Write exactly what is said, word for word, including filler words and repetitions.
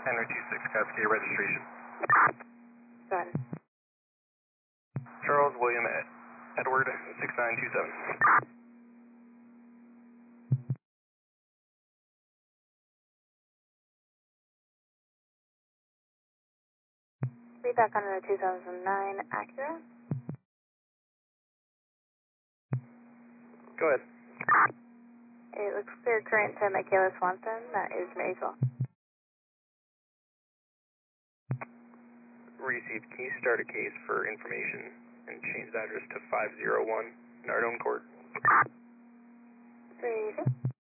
Henry two six Cascade registration. Go ahead. Charles William Ed Edward six nine two seven. Read back on the two thousand nine Acura. Go ahead. It looks clear current to Michaela Swanson. That is Marysville. Received. Can you start a case for information and change the address to five oh one Nardone Court? Three.